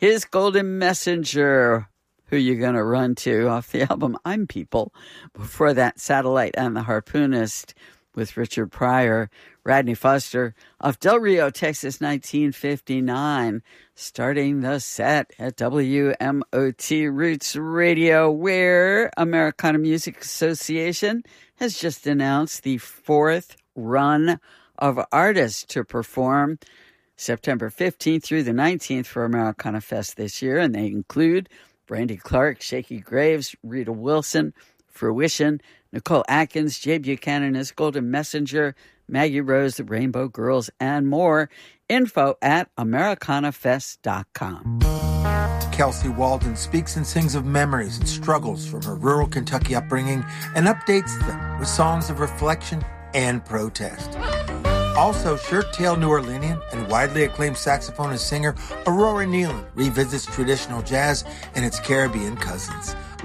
his Golden Messenger. Who you going to run to off the album I'm People. Before that, Satellite and the Harpoonist with Richard Pryor. Radney Foster of Del Rio, Texas, 1959. Starting the set at WMOT Roots Radio, where Americana Music Association has just announced the 4th run of artists to perform September 15th through the 19th for Americana Fest this year. And they include Brandy Clark, Shaky Graves, Rita Wilson, Fruition, Nicole Atkins, Jay Buchanan as Golden Messenger, Maggie Rose, the Rainbow Girls, and more. Info at americanafest.com. Kelsey Walden speaks and sings of memories and struggles from her rural Kentucky upbringing and updates them with songs of reflection and protest. Also, shirt-tailed New Orleanian and widely acclaimed saxophonist singer Aurora Nealon revisits traditional jazz and its Caribbean cousins.